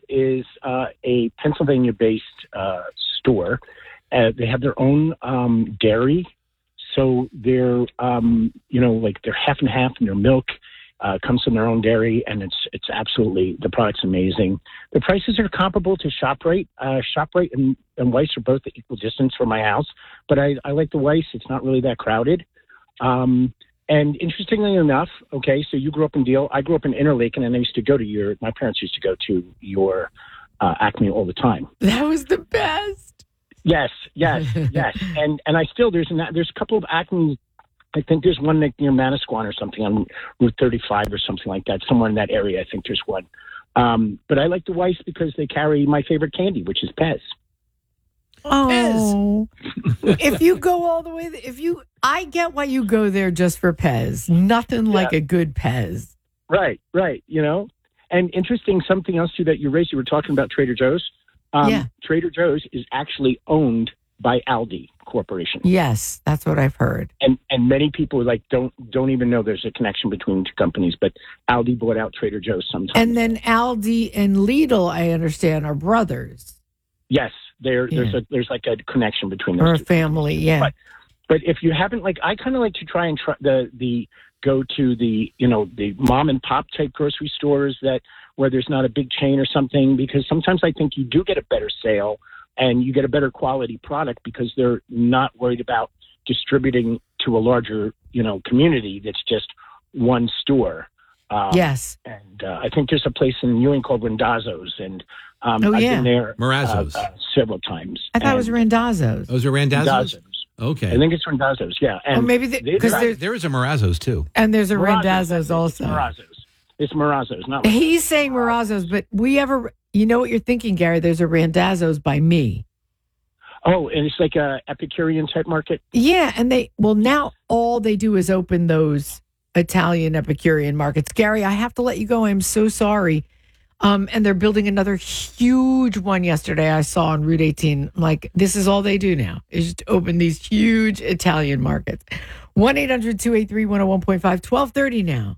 is a Pennsylvania-based store. They have their own dairy, so they're they're half and half, and their milk comes from their own dairy, and it's absolutely, the product's amazing. The prices are comparable to ShopRite. ShopRite and Weiss are both at equal distance from my house, but I like the Weiss. It's not really that crowded. And interestingly enough, okay, so you grew up in Deal. I grew up in Interlaken, and my parents used to go to your Acme all the time. That was the best. Yes. And I still, there's a couple of Acme. I think there's one near Manasquan or something on Route 35 or something like that. Somewhere in that area, I think there's one. But I like the Weiss because they carry my favorite candy, which is Pez. Oh, if you go all the way, I get why you go there just for Pez. Nothing like a good Pez. Right. And interesting, something else too that you raised, you were talking about Trader Joe's. Trader Joe's is actually owned by Aldi Corporation. Yes, that's what I've heard. And many people don't even know there's a connection between two companies, but Aldi bought out Trader Joe's sometime. And then Aldi and Lidl, I understand, are brothers. Yes, there's like a connection between those or a two family, companies. yeah. But if you haven't, I kind of like to try and go to the mom and pop type grocery stores where there's not a big chain or something, because sometimes I think you do get a better sale and you get a better quality product because they're not worried about distributing to a larger, community that's just one store. Yes. And I think there's a place in Ewing called Randazzo's, and I've been there several times. I thought it was Randazzo's. Oh, is it Randazzo's? Okay. I think it's Randazzo's, yeah. And maybe because there is a Marazzo's too. And there's a Randazzo's also. It's Marazzo's, not Randazzo's. He's saying Marazzo's, but you know what you're thinking, Gary? There's a Randazzo's by me. Oh, and it's like a Epicurean type market? Yeah, and now all they do is open those Italian Epicurean markets. Gary, I have to let you go. I'm so sorry. And they're building another huge one yesterday I saw on Route 18. I'm like, this is all they do now, is just open these huge Italian markets. 1-800-283-101.5, 1230 now.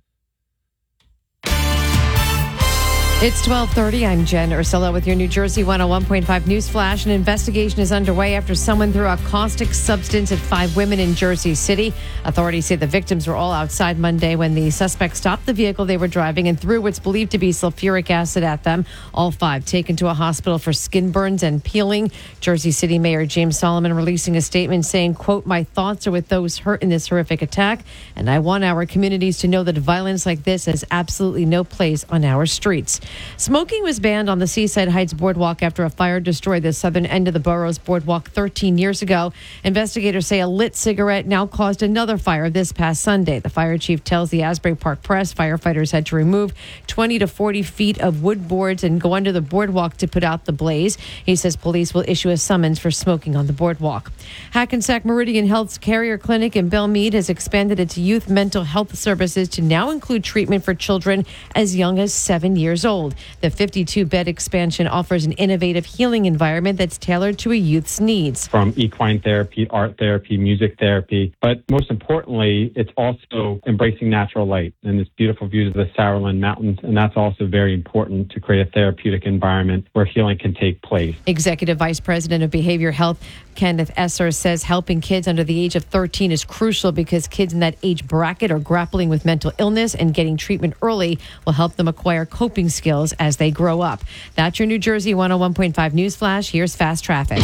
It's 12:30. I'm Jen Ursula with your New Jersey 101.5 News Flash. An investigation is underway after someone threw a caustic substance at 5 women in Jersey City. Authorities say the victims were all outside Monday when the suspect stopped the vehicle they were driving and threw what's believed to be sulfuric acid at them. All 5 taken to a hospital for skin burns and peeling. Jersey City Mayor James Solomon releasing a statement saying, quote, "My thoughts are with those hurt in this horrific attack, and I want our communities to know that violence like this has absolutely no place on our streets." Smoking was banned on the Seaside Heights Boardwalk after a fire destroyed the southern end of the borough's boardwalk 13 years ago. Investigators say a lit cigarette now caused another fire this past Sunday. The fire chief tells the Asbury Park Press firefighters had to remove 20 to 40 feet of wood boards and go under the boardwalk to put out the blaze. He says police will issue a summons for smoking on the boardwalk. Hackensack Meridian Health's Carrier Clinic in Belmead has expanded its youth mental health services to now include treatment for children as young as 7 years old. The 52-bed expansion offers an innovative healing environment that's tailored to a youth's needs. From equine therapy, art therapy, music therapy, but most importantly, it's also embracing natural light and this beautiful views of the Sauerland Mountains, and that's also very important to create a therapeutic environment where healing can take place. Executive Vice President of Behavior Health, Kenneth Esser, says helping kids under the age of 13 is crucial because kids in that age bracket are grappling with mental illness, and getting treatment early will help them acquire coping skills as they grow up. That's your New Jersey 101.5 News Flash. Here's fast traffic.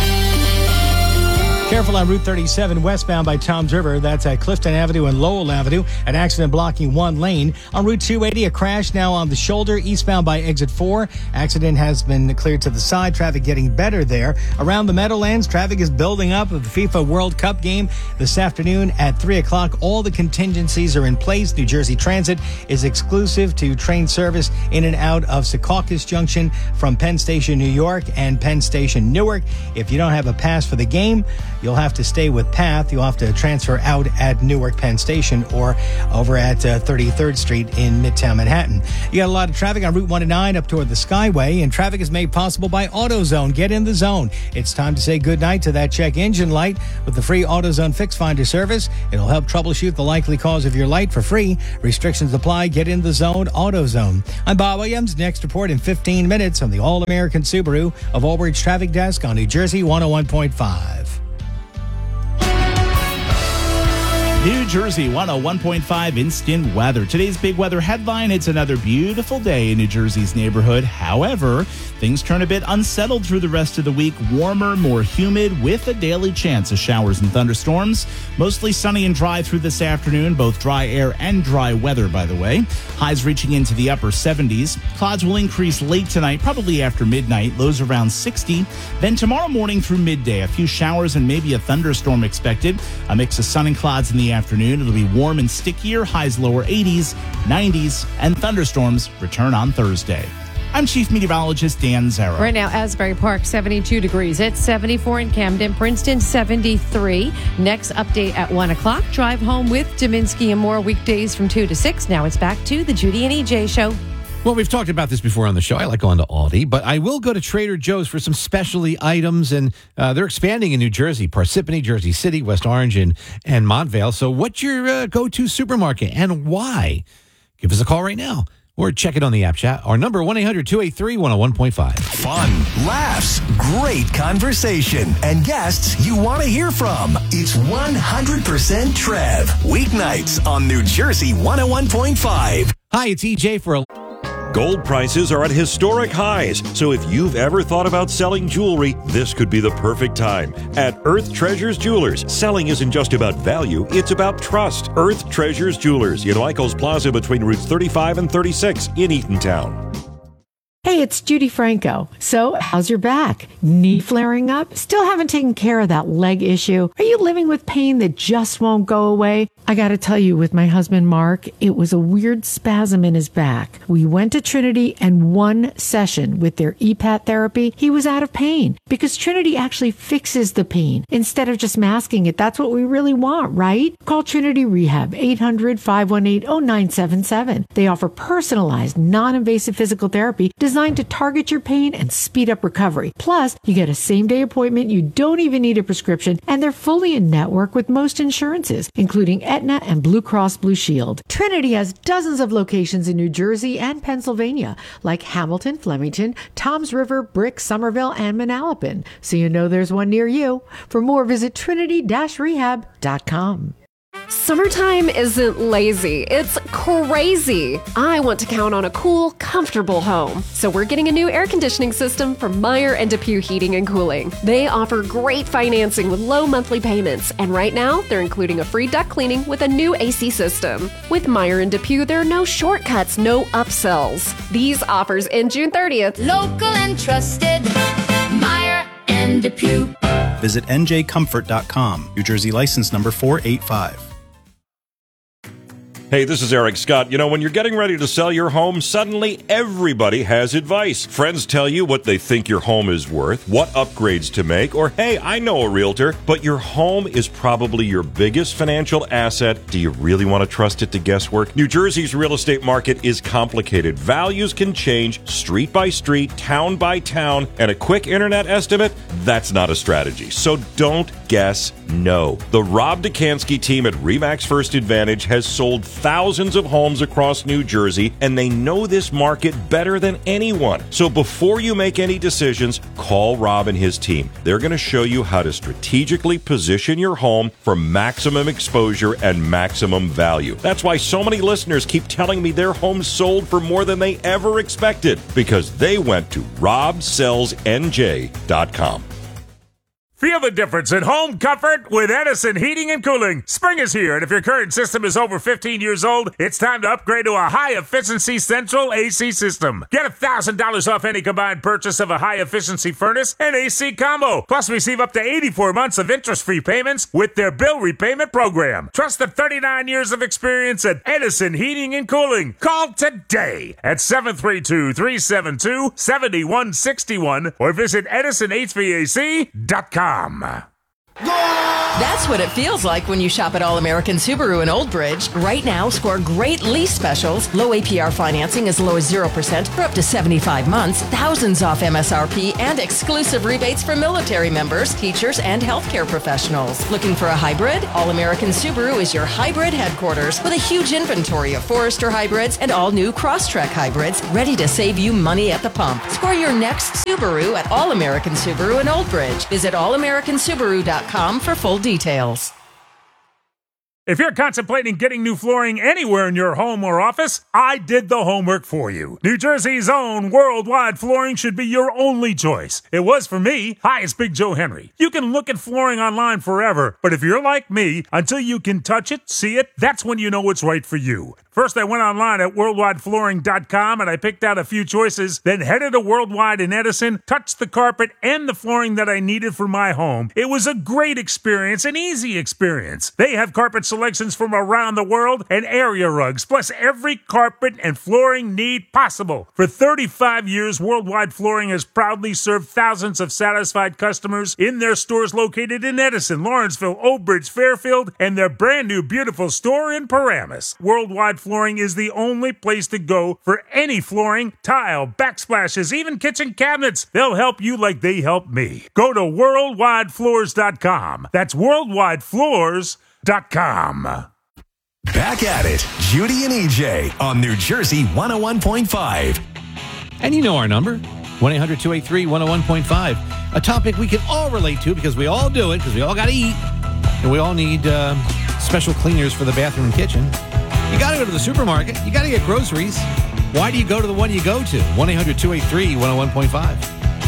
Careful on Route 37 westbound by Toms River. That's at Clifton Avenue and Lowell Avenue. An accident blocking one lane. On Route 280, a crash now on the shoulder eastbound by Exit 4. Accident has been cleared to the side. Traffic getting better there. Around the Meadowlands, traffic is building up with the FIFA World Cup game this afternoon at 3 o'clock. All the contingencies are in place. New Jersey Transit is exclusive to train service in and out of Secaucus Junction from Penn Station, New York and Penn Station, Newark. If you don't have a pass for the game, you'll have to stay with PATH. You'll have to transfer out at Newark Penn Station or over at 33rd Street in Midtown Manhattan. You got a lot of traffic on Route 109 up toward the Skyway, and traffic is made possible by AutoZone. Get in the zone. It's time to say goodnight to that check engine light with the free AutoZone Fix Finder service. It'll help troubleshoot the likely cause of your light for free. Restrictions apply. Get in the zone. AutoZone. I'm Bob Williams. Next report in 15 minutes on the All-American Subaru of Old Bridge Traffic Desk on New Jersey 101.5. New Jersey 101.5 instant weather. Today's big weather headline, it's another beautiful day in New Jersey's neighborhood. However, things turn a bit unsettled through the rest of the week. Warmer, more humid with a daily chance of showers and thunderstorms. Mostly sunny and dry through this afternoon, both dry air and dry weather, by the way. Highs reaching into the upper 70s. Clouds will increase late tonight, probably after midnight. Lows around 60. Then tomorrow morning through midday, a few showers and maybe a thunderstorm expected. A mix of sun and clouds in the afternoon. It'll be warm and stickier, highs lower 80s, 90s, and thunderstorms return on Thursday. I'm Chief Meteorologist Dan Zarrow. Right now, Asbury Park, 72 degrees. It's 74 in Camden. Princeton, 73. Next update at 1 o'clock. Drive home with Dominski and more weekdays from 2 to 6. Now it's back to the Judy and EJ Show. Well, we've talked about this before on the show. I like going to Aldi, but I will go to Trader Joe's for some specialty items, and they're expanding in New Jersey, Parsippany, Jersey City, West Orange, and Montvale. So what's your go-to supermarket and why? Give us a call right now or check it on the app chat. Our number, 1-800-283-101.5. Fun, laughs, great conversation, and guests you want to hear from. It's 100% Trev. Weeknights on New Jersey 101.5. Hi, it's EJ for Gold prices are at historic highs, so if you've ever thought about selling jewelry, this could be the perfect time. At Earth Treasures Jewelers, selling isn't just about value, it's about trust. Earth Treasures Jewelers in Michaels Plaza between routes 35 and 36 in Eatontown. Hey, it's Judy Franco. So, how's your back? Knee flaring up? Still haven't taken care of that leg issue? Are you living with pain that just won't go away? I got to tell you, with my husband, Mark, it was a weird spasm in his back. We went to Trinity, and one session with their EPAT therapy, he was out of pain because Trinity actually fixes the pain instead of just masking it. That's what we really want, right? Call Trinity Rehab, 800-518-0977. They offer personalized, non-invasive physical therapy designed to target your pain and speed up recovery. Plus, you get a same-day appointment. You don't even need a prescription, and they're fully in network with most insurances, including Aetna and Blue Cross Blue Shield. Trinity has dozens of locations in New Jersey and Pennsylvania, like Hamilton, Flemington, Toms River, Brick, Somerville, and Manalapan. So you know there's one near you. For more, visit trinity-rehab.com. Summertime isn't lazy, it's crazy. I want to count on a cool, comfortable home. So we're getting a new air conditioning system from Meyer and DePuy Heating and Cooling. They offer great financing with low monthly payments, and right now they're including a free duct cleaning with a new AC system. With Meyer and DePuy, there are no shortcuts, no upsells. These offers end June 30th. Local and trusted, Meyer and DePuy. Visit njcomfort.com. New Jersey license number 485. Hey, this is Eric Scott. You know, when you're getting ready to sell your home, suddenly everybody has advice. Friends tell you what they think your home is worth, what upgrades to make, or hey, I know a realtor, but your home is probably your biggest financial asset. Do you really want to trust it to guesswork? New Jersey's real estate market is complicated. Values can change street by street, town by town, and a quick internet estimate, that's not a strategy. So don't guess no. The Rob Dekanski team at RE/MAX First Advantage has sold thousands of homes across New Jersey, and they know this market better than anyone. So before you make any decisions, call Rob and his team. They're going to show you how to strategically position your home for maximum exposure and maximum value. That's why so many listeners keep telling me their homes sold for more than they ever expected, because they went to robsellsnj.com. Feel the difference in home comfort with Edison Heating and Cooling. Spring is here, and if your current system is over 15 years old, it's time to upgrade to a high-efficiency central AC system. Get $1,000 off any combined purchase of a high-efficiency furnace and AC combo. Plus, receive up to 84 months of interest-free payments with their bill repayment program. Trust the 39 years of experience at Edison Heating and Cooling. Call today at 732-372-7161 or visit edisonhvac.com. That's what it feels like when you shop at All American Subaru in Old Bridge. Right now, score great lease specials, low APR financing as low as 0% for up to 75 months, thousands off MSRP, and exclusive rebates for military members, teachers, and healthcare professionals. Looking for a hybrid? All American Subaru is your hybrid headquarters with a huge inventory of Forester hybrids and all new Crosstrek hybrids ready to save you money at the pump. Score your next Subaru at All American Subaru in Old Bridge. Visit allamericansubaru.com for full details. If you're contemplating getting new flooring anywhere in your home or office, I did the homework for you. New Jersey's own Worldwide Flooring should be your only choice. It was for me. Hi, it's Big Joe Henry. You can look at flooring online forever, but if you're like me, until you can touch it, see it, that's when you know it's right for you. First, I went online at worldwideflooring.com and I picked out a few choices, then headed to Worldwide in Edison, touched the carpet and the flooring that I needed for my home. It was a great experience, an easy experience. They have carpet selections from around the world and area rugs, plus every carpet and flooring need possible. For 35 years, Worldwide Flooring has proudly served thousands of satisfied customers in their stores located in Edison, Lawrenceville, Old Bridge, Fairfield, and their brand new beautiful store in Paramus. Worldwide Flooring is the only place to go for any flooring, tile, backsplashes, even kitchen cabinets. They'll help you like they helped me. Go to worldwidefloors.com. That's worldwidefloors.com. Back at it, Judy and EJ on New Jersey 101.5. And you know our number, 1-800-283-101.5. A topic we can all relate to because we all do it, because we all got to eat. And we all need special cleaners for the bathroom and kitchen. You got to go to the supermarket. You got to get groceries. Why do you go to the one you go to? 1-800-283-101.5.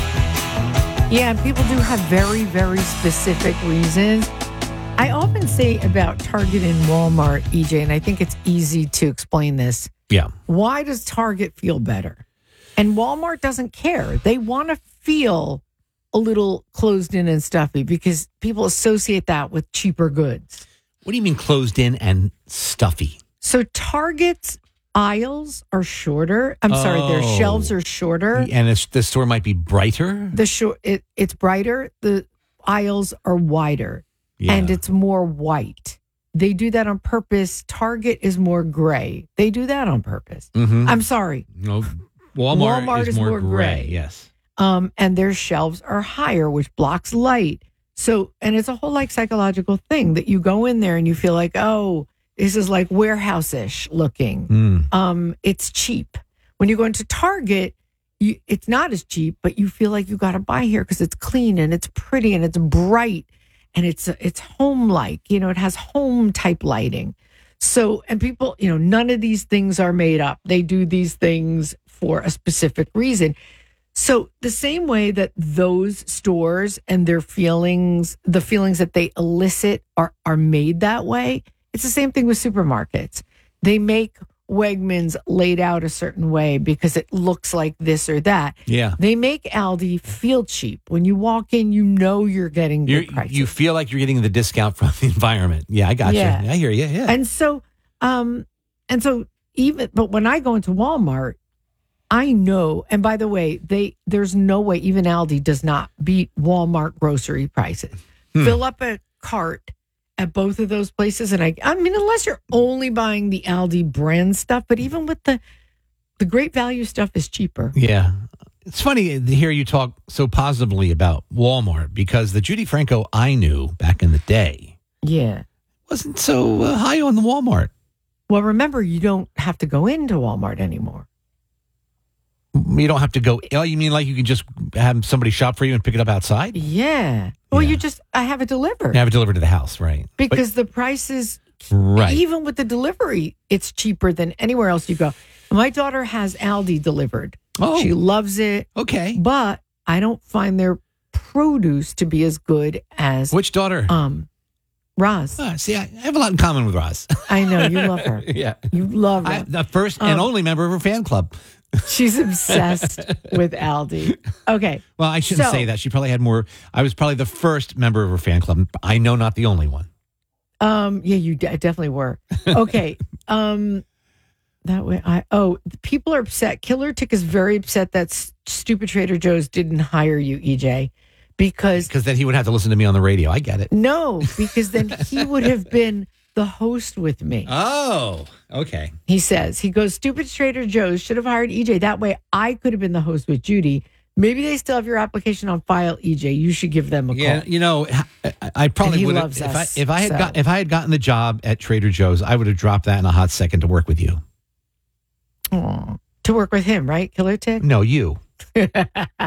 Yeah, people do have very, very specific reasons. I often say about Target and Walmart, EJ, and I think it's easy to explain this. Yeah. Why does Target feel better? And Walmart doesn't care. They want to feel a little closed in and stuffy because people associate that with cheaper goods. What do you mean closed in and stuffy? So Target's aisles are shorter. Their shelves are shorter. And the store might be brighter? It's brighter. The aisles are wider. Yeah. And it's more white. They do that on purpose. Target is more gray. They do that on purpose. Mm-hmm. I'm sorry. No, Walmart is more gray. Yes. And their shelves are higher, which blocks light. So, and it's a whole psychological thing that you go in there and you feel like, oh, this is like warehouse-ish looking. It's cheap. When you go into Target, it's not as cheap, but you feel like you got to buy here because it's clean and it's pretty and it's bright and it's home-like. It has home-type lighting. So, and people, none of these things are made up. They do these things for a specific reason. So the same way that those stores and their feelings, the feelings that they elicit are made that way, it's the same thing with supermarkets. They make Wegmans laid out a certain way because it looks like this or that. Yeah. They make Aldi feel cheap. When you walk in, you're getting good prices. You feel like you're getting the discount from the environment. Yeah, I got you. I hear you. Yeah. And so but when I go into Walmart, I know, and by the way, there's no way, even Aldi does not beat Walmart grocery prices. Fill up a cart at both of those places. And I mean, unless you're only buying the Aldi brand stuff, but even with the great value stuff is cheaper. Yeah. It's funny to hear you talk so positively about Walmart because the Judy Franco I knew back in the day wasn't so high on the Walmart. Well, remember, you don't have to go into Walmart anymore. You don't have to go. Oh, you mean like you can just have somebody shop for you and pick it up outside? Yeah. Well, I have it delivered. Have it delivered to the house, right? Because the prices, right? Even with the delivery, it's cheaper than anywhere else you go. My daughter has Aldi delivered. Oh, she loves it. Okay, but I don't find their produce to be as good as which daughter? Roz. See, I have a lot in common with Roz. I know you love her. Yeah, you love her. The first and only member of her fan club. She's obsessed with Aldi. Okay. Well, I shouldn't say that. She probably had more. I was probably the first member of her fan club. I know not the only one. Yeah, you definitely were. Okay. That way, people are upset. Killer Tick is very upset that stupid Trader Joe's didn't hire you, EJ, because then he would have to listen to me on the radio. I get it. No, because then he would have been the host with me. Oh, okay. He says, he goes, stupid Trader Joe's should have hired EJ. That way I could have been the host with Judy. Maybe they still have your application on file, EJ. You should give them a call. Yeah, you know, I probably would have if I had gotten the job at Trader Joe's, I would have dropped that in a hot second to work with you. Aw. To work with him, right, Killer Ted? No, you.